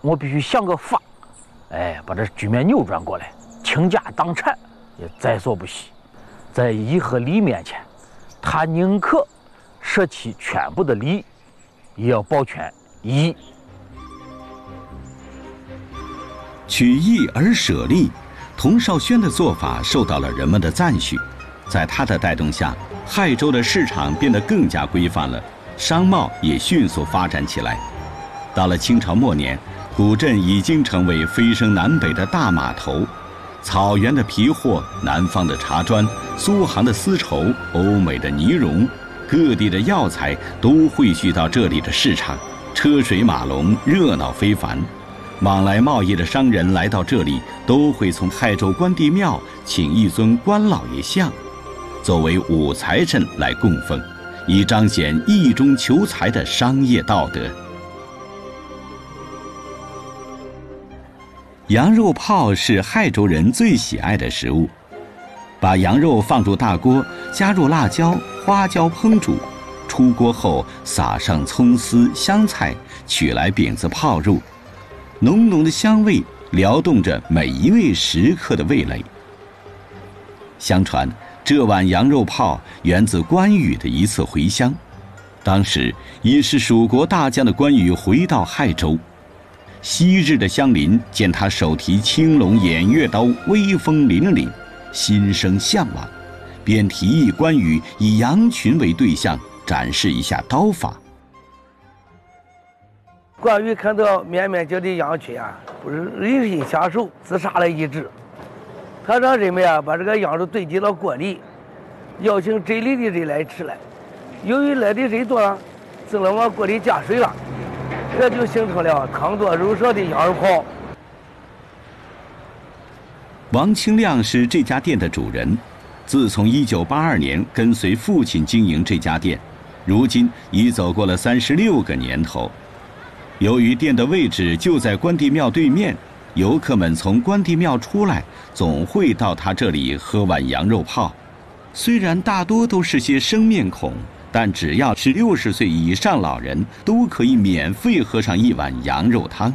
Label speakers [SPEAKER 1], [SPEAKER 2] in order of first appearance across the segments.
[SPEAKER 1] 我必须想个法，把这局面扭转过来，倾家荡产也在所不惜。在义和利面前，他宁可舍弃全部的利，也要保全义。
[SPEAKER 2] 取义而舍利，童绍轩的做法受到了人们的赞许。在他的带动下，亥州的市场变得更加规范了，商贸也迅速发展起来。到了清朝末年，古镇已经成为飞升南北的大码头，草原的皮货、南方的茶砖、苏杭的丝绸、欧美的呢绒，各地的药材都汇聚到这里的市场，车水马龙，热闹非凡。往来贸易的商人来到这里，都会从亥州关帝庙请一尊关老爷像，作为武财神来供奉，以彰显义中求财的商业道德。羊肉泡是亥州人最喜爱的食物，把羊肉放入大锅，加入辣椒、花椒烹煮，出锅后撒上葱丝、香菜，取来饼子泡入，浓浓的香味撩动着每一位食客的味蕾。相传这碗羊肉泡源自关羽的一次回乡，当时已是蜀国大将的关羽回到亥州，昔日的乡邻见他手提青龙偃月刀，威风凛凛，心生向往，便提议关羽以羊群为对象，展示一下刀法。
[SPEAKER 3] 关羽看到面面角的羊群啊，不是忍心下手，自杀了一只。他让人们啊把这个羊肉堆进了锅里，邀请这里的人来吃来。由于来的人多了，只能往锅里加水了，这就形成了汤多肉少的羊肉泡。
[SPEAKER 2] 王清亮是这家店的主人，自从1982年跟随父亲经营这家店，如今已走过了36个年头。由于店的位置就在关帝庙对面，游客们从关帝庙出来，总会到他这里喝碗羊肉泡。虽然大多都是些生面孔，但只要是60岁以上老人，都可以免费喝上一碗羊肉汤。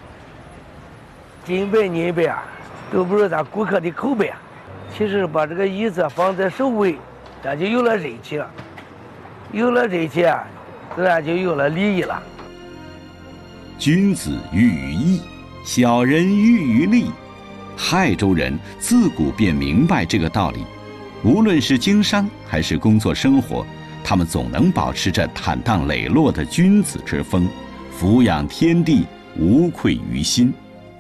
[SPEAKER 3] 金杯银杯啊，都不是咱顾客的口碑啊。其实把这个椅子放在首位，咱就有了人气了。有了人气啊，自然就有了利益了。
[SPEAKER 2] 君子喻于义，小人喻于利。亥州人自古便明白这个道理，无论是经商还是工作生活，他们总能保持着坦荡磊落的君子之风，俯仰天地，无愧于心。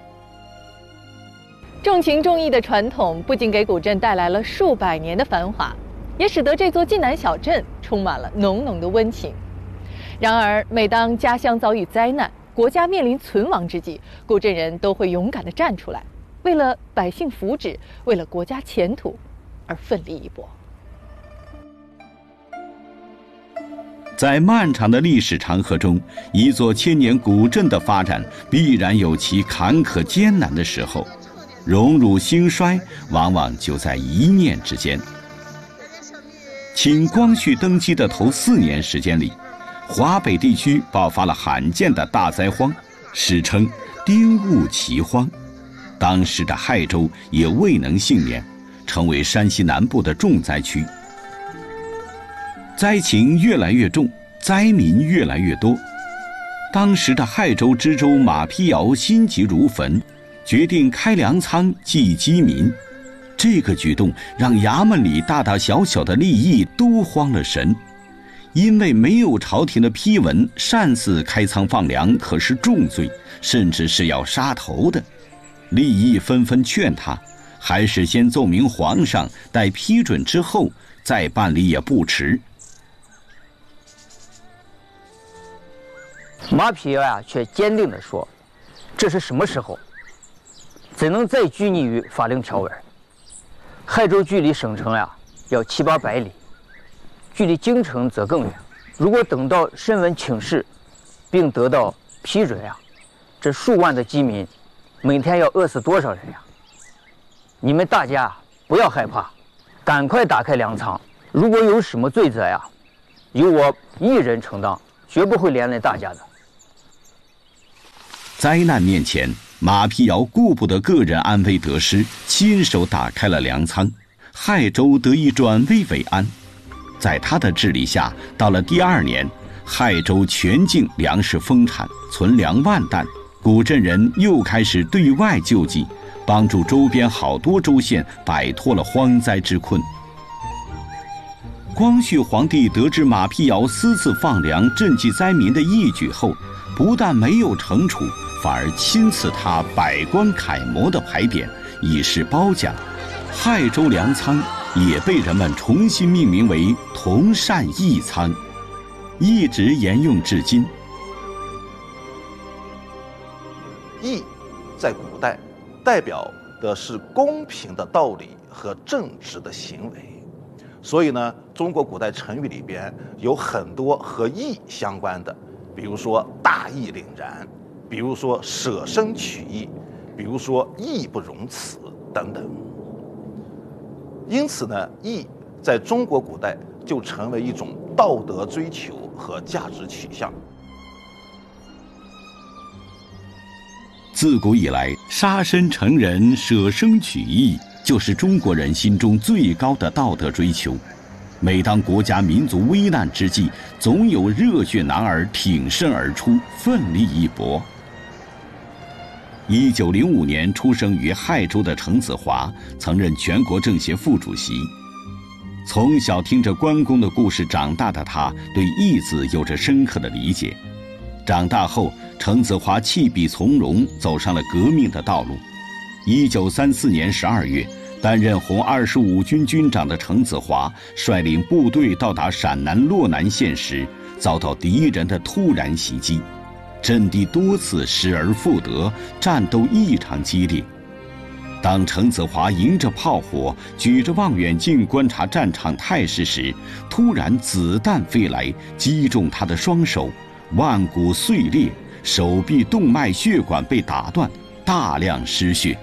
[SPEAKER 4] 重情重义的传统不仅给古镇带来了数百年的繁华，也使得这座晋南小镇充满了浓浓的温情。然而，每当家乡遭遇灾难，国家面临存亡之际，古镇人都会勇敢地站出来，为了百姓福祉，为了国家前途而奋力一搏。
[SPEAKER 2] 在漫长的历史长河中，一座千年古镇的发展必然有其坎坷艰难的时候，荣辱兴衰往往就在一念之间。清光绪登基的头4年时间里，华北地区爆发了罕见的大灾荒，史称丁戊奇荒。当时的亥州也未能幸免，成为山西南部的重灾区。灾情越来越重，灾民越来越多。当时的亥州知州马丕尧心急如焚，决定开粮仓济饥民。这个举动让衙门里大大小小的吏役都慌了神，因为没有朝廷的批文，擅自开仓放粮可是重罪，甚至是要杀头的。吏役纷纷劝他，还是先奏明皇上，待批准之后再办理也不迟。
[SPEAKER 5] 马丕尧呀，却坚定地说：“这是什么时候？怎能再拘泥于法令条文？亥州距离省城呀，要700-800里，距离京城则更远。如果等到申文请示，并得到批准呀，这数万的饥民，每天要饿死多少人呀？你们大家不要害怕，赶快打开粮仓。如果有什么罪责呀，由我一人承担，绝不会连累大家的。”
[SPEAKER 2] 灾难面前，马辟尧顾不得个人安危得失，亲手打开了粮仓，亥州得以转危为安。在他的治理下，到了第2年，亥州全境粮食丰产，存粮万担，古镇人又开始对外救济，帮助周边好多州县摆脱了荒灾之困。光绪皇帝得知马辟尧私自放粮赈济灾民的义举后，不但没有惩处，反而亲赐他百官楷模的牌匾，以示褒奖。亥州粮仓也被人们重新命名为同善义仓，一直沿用至今。
[SPEAKER 6] 义在古代代表的是公平的道理和正直的行为，所以呢，中国古代成语里边有很多和义相关的，比如说大义凛然，比如说舍生取义，比如说义不容辞等等。因此呢，义在中国古代就成为一种道德追求和价值取向。
[SPEAKER 2] 自古以来，杀身成仁、舍生取义，就是中国人心中最高的道德追求。每当国家民族危难之际，总有热血男儿挺身而出，奋力一搏。1905年出生于亥州的程子华，曾任全国政协副主席。从小听着关公的故事长大的他，对义字有着深刻的理解。长大后，程子华弃笔从戎，走上了革命的道路。1934年12月，担任红25军军长的程子华率领部队到达陕南洛南县时，遭到敌人的突然袭击，阵地多次失而复得，战斗异常激烈。当程子华迎着炮火，举着望远镜观察战场态势时，突然子弹飞来，击中他的双手，腕骨碎裂，手臂动脉血管被打断，大量失血。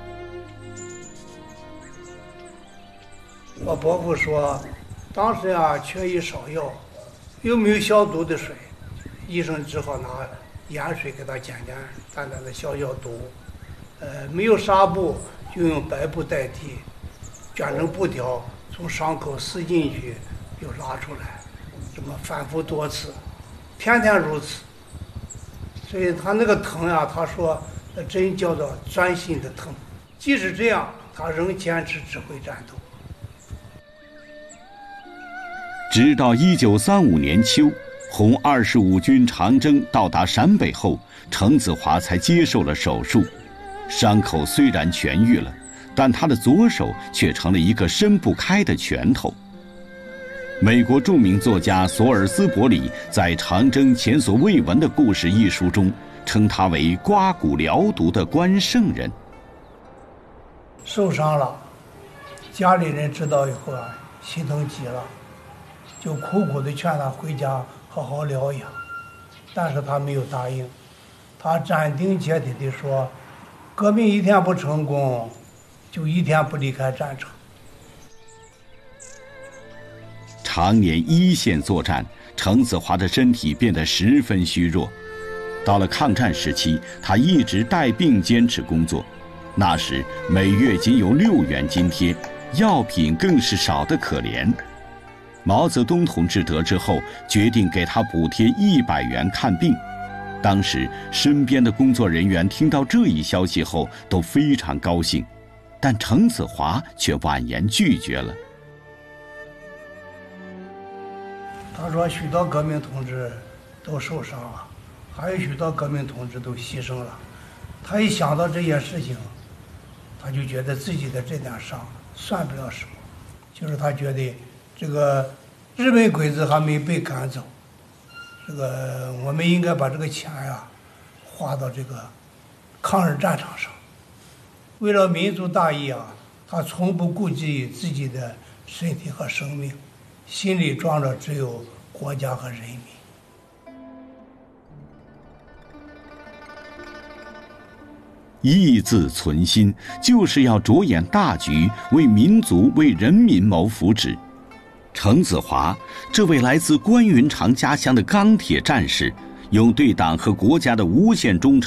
[SPEAKER 7] 我伯父说，当时缺医少药，又没有消毒的水，医生只好拿盐水给他简单的消毒。没有纱布，就用白布代替，卷成布条，从伤口撕进去，又拉出来，这么反复多次，天天如此。所以他那个疼他说那真叫做钻心的疼。即使这样，他仍坚持指挥战斗。
[SPEAKER 2] 直到1935年秋，红25军长征到达陕北后，程子华才接受了手术。伤口虽然痊愈了，但他的左手却成了一个伸不开的拳头。美国著名作家索尔斯伯里在《长征前所未闻的故事》一书中，称他为刮骨疗毒的关圣人。
[SPEAKER 7] 受伤了，家里人知道以后心疼极了，就苦苦地劝他回家好好疗养，但是他没有答应。他斩钉截铁地说，革命一天不成功，就一天不离开战场。
[SPEAKER 2] 常年一线作战，程子华的身体变得十分虚弱。到了抗战时期，他一直带病坚持工作。那时每月仅有6元津贴，药品更是少得可怜。毛泽东同志得知后，决定给他补贴100元看病。当时身边的工作人员听到这一消息后都非常高兴，但程子华却婉言拒绝了。
[SPEAKER 7] 他说许多革命同志都受伤了，还有许多革命同志都牺牲了。他一想到这些事情，他就觉得自己的这点伤算不了什么，就是他觉得这个日本鬼子还没被赶走，这个我们应该把这个钱花到这个抗日战场上。为了民族大义他从不顾及自己的身体和生命，心里装着只有国家和人民。
[SPEAKER 2] 义字存心，就是要着眼大局，为民族、为人民谋福祉。程子华这位来自关云长家乡的钢铁战士，用对党和国家的无限忠诚